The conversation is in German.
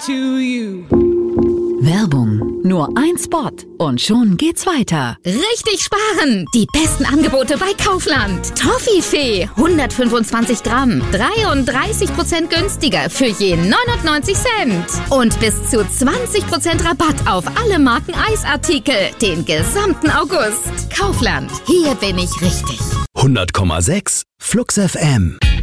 to you. Werbung. Nur ein Spot und schon geht's weiter. Richtig sparen! Die besten Angebote bei Kaufland. Toffifee 125 Gramm, 33% günstiger für je 99 Cent. Und bis zu 20% Rabatt auf alle Marken Eisartikel den gesamten August. Kaufland, hier bin ich richtig. 100,6 Flux FM.